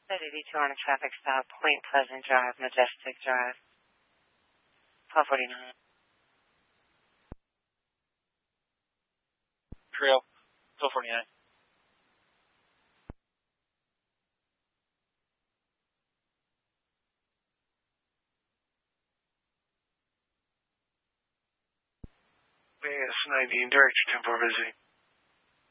82 on a traffic stop, Point Pleasant Drive, Majestic Drive, 1249. Trail, 1249. AS 90, direct to 10-4 busy.